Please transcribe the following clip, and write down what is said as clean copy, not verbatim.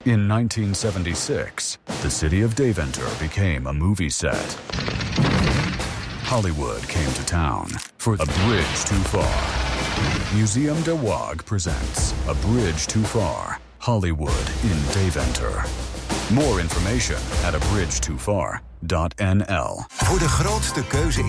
In 1976, the city of Deventer became a movie set. Hollywood came to town for A Bridge Too Far. Museum de Waag presents A Bridge Too Far, Hollywood in Deventer. More information at abridgetoofar.nl. Voor de grootste keuze